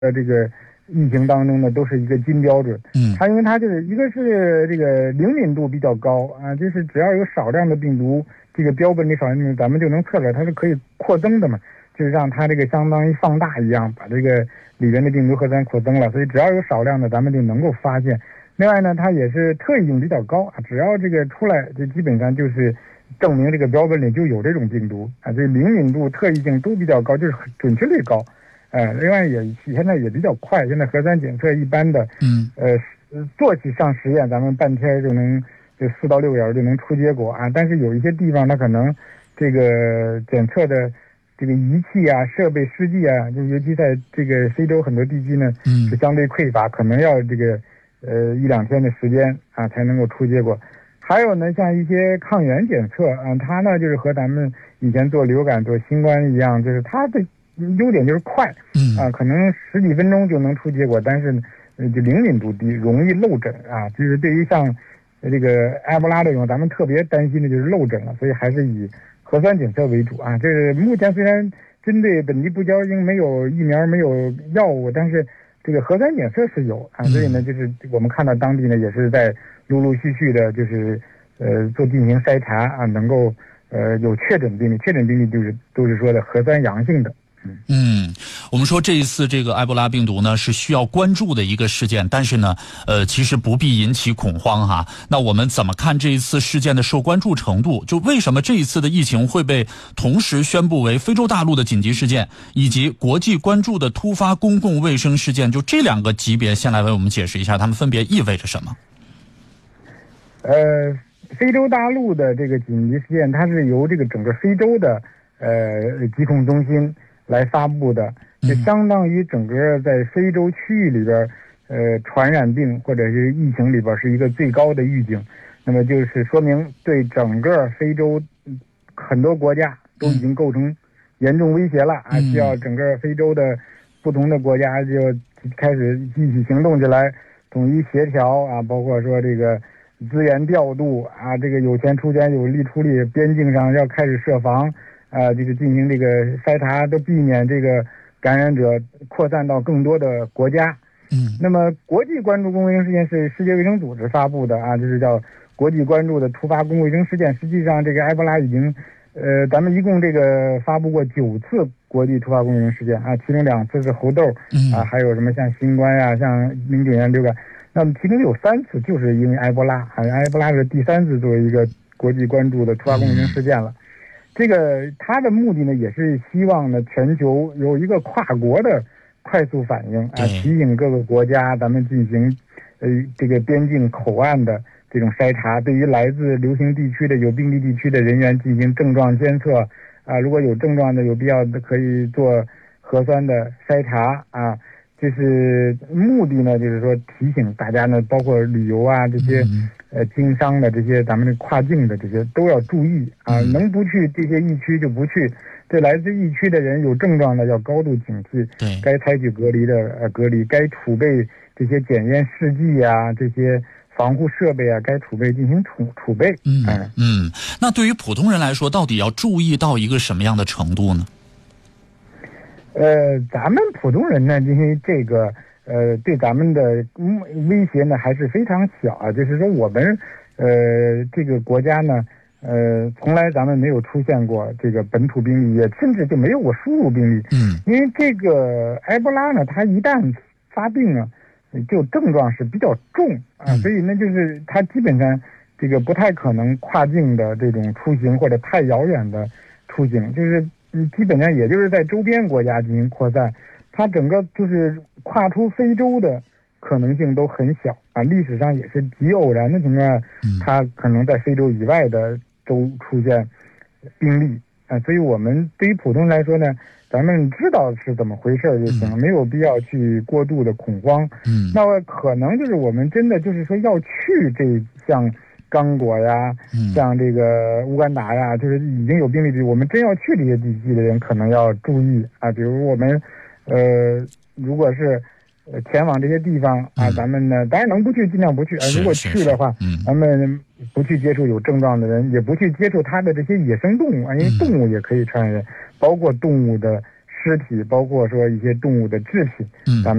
这个疫情当中呢，都是一个金标准。它因为它就是一个是这个灵敏度比较高啊，就是只要有少量的病毒，这个标本里少量病毒，咱们就能测出来它是可以扩增的嘛，就是让它这个相当于放大一样，把这个里边的病毒核酸扩增了，所以只要有少量的，咱们就能够发现。另外呢，它也是特异性比较高啊，只要这个出来，就基本上就是证明这个标本里就有这种病毒啊，这灵敏度、特异性都比较高，就是准确率高。另外现在也比较快，现在核酸检测一般的，做起上实验，咱们半天就能就4到6个小时就能出结果啊。但是有一些地方它可能这个检测的这个仪器啊、设备、试剂啊，就尤其在这个非洲很多地区呢，是相对匮乏，可能要这个1-2天的时间啊才能够出结果。还有呢，像一些抗原检测啊，它呢就是和咱们以前做流感、做新冠一样，就是它的优点就是快，可能10几分钟就能出结果，但是就灵敏度低，容易漏诊啊。就是对于像这个埃博拉这种，咱们特别担心的就是漏诊了，所以还是以核酸检测为主啊。这个目前虽然针对本地不交因没有疫苗、没有药物，但是这个核酸检测是有啊。所以呢，就是我们看到当地呢也是在陆陆续续的，就是进行筛查啊，能够有确诊病例就是都是说的核酸阳性的。 我们说这一次这个埃博拉病毒呢是需要关注的一个事件，但是呢，其实不必引起恐慌哈。那我们怎么看这一次事件的受关注程度？就为什么这一次的疫情会被同时宣布为非洲大陆的紧急事件，以及国际关注的突发公共卫生事件？就这2个级别，先来为我们解释一下，它们分别意味着什么？ 非洲大陆的这个紧急事件，它是由这个整个非洲的疾控中心来发布的，就相当于整个在非洲区域里边，传染病或者是疫情里边是一个最高的预警。那么就是说明对整个非洲很多国家都已经构成严重威胁了啊！需要整个非洲的不同的国家就开始一起行动起来，统一协调啊，包括说这个资源调度啊，这个有钱出钱，有力出力，边境上要开始设防。就是进行这个筛查，都避免这个感染者扩散到更多的国家。那么国际关注公共卫生事件是世界卫生组织发布的啊，就是叫国际关注的突发公共卫生事件。实际上，这个埃博拉已经，咱们一共这个发布过9次国际突发公共卫生事件啊，其中2次是猴痘啊，还有什么像新冠啊，像09年流感。那么其中有3次就是因为埃博拉，埃博拉是第3次作为一个国际关注的突发公共卫生事件了。这个它的目的呢，也是希望呢全球有一个跨国的快速反应啊，提醒各个国家咱们进行这个边境口岸的这种筛查，对于来自流行地区的有病例地区的人员进行症状监测啊，如果有症状的有必要的可以做核酸的筛查啊。就是目的呢，就是说提醒大家呢，包括旅游啊这些经商的这些咱们的跨境的这些都要注意啊，能不去这些疫区就不去，对来自疫区的人有症状的要高度警惕，该采取隔离的隔离，该储备这些检验试剂啊，这些防护设备啊，该储备进行储备。 那对于普通人来说，到底要注意到一个什么样的程度呢？ 咱们普通人呢，因为这个对咱们的威胁呢还是非常小啊。就是说我们这个国家呢，从来咱们没有出现过这个本土病例，也甚至就没有过输入病例。因为这个埃博拉呢，它一旦发病呢，就症状是比较重啊，所以呢就是它基本上这个不太可能跨境的这种出行或者太遥远的出行，就是基本上也就是在周边国家进行扩散，它整个就是跨出非洲的可能性都很小啊。历史上也是极偶然的情况下，它可能在非洲以外的州出现病例啊。所以我们对于普通人来说呢，咱们知道是怎么回事就行了，没有必要去过度的恐慌。那么可能就是我们真的就是说要去这像刚果呀，像这个乌干达呀，就是已经有病例的，我们真要去这些地区的人可能要注意啊。比如我们如果是前往这些地方啊，咱们呢当然能不去尽量不去，如果去的话，咱们不去接触有症状的人，也不去接触他的这些野生动物啊，因为动物也可以传染人，包括动物的尸体，包括说一些动物的制品，咱们